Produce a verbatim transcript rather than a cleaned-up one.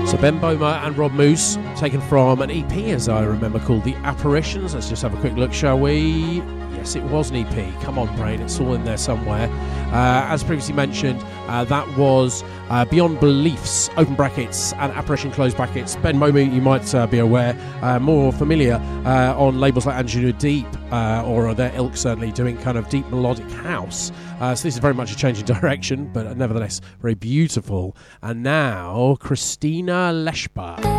So Ben Böhmer and Rob Moose, taken from an E P, as I remember, called The Apparitions. Let's just have a quick look, shall we? Yes, it was an E P. Come on, brain, it's all in there somewhere. Uh, as previously mentioned, uh, that was uh, Beyond Beliefs, open brackets, and Apparition, close brackets. Ben Böhmer, you might uh, be aware, uh, more familiar uh, on labels like Angelina Deep, uh, or their ilk certainly, doing kind of deep melodic house. Uh, so this is very much a change in direction, but nevertheless very beautiful. And now, Christina Leshba.